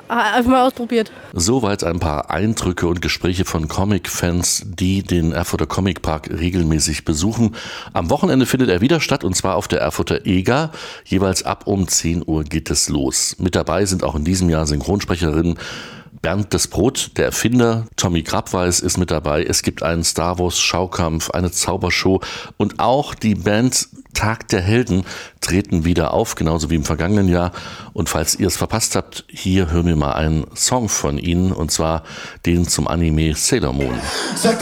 einfach mal ausprobiert. Soweit ein paar Eindrücke und Gespräche von Comic-Fans, die den Erfurter Comicpark regelmäßig besuchen. Am Wochenende findet er wieder statt, und zwar auf der Erfurter EGA. Jeweils ab um 10 Uhr geht es los. Mit dabei sind auch in diesem Jahr Synchronsprecherinnen Bernd Desbrot, der Erfinder, Tommy Grabweis ist mit dabei. Es gibt einen Star Wars Schaukampf, eine Zaubershow und auch die Band Tag der Helden treten wieder auf, genauso wie im vergangenen Jahr. Und falls ihr es verpasst habt, hier hören wir mal einen Song von ihnen, und zwar den zum Anime Sailor Moon.